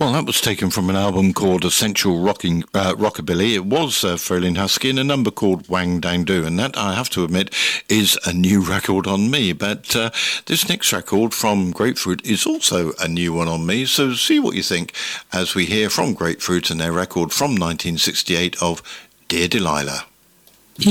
Well, that was taken from an album called Essential Rockabilly. It was Frolin Husky and a number called Wang Dang Do, and that, I have to admit, is a new record on me. But this next record from Grapefruit is also a new one on me, so see what you think as we hear from Grapefruit and their record from 1968 of Dear Delilah.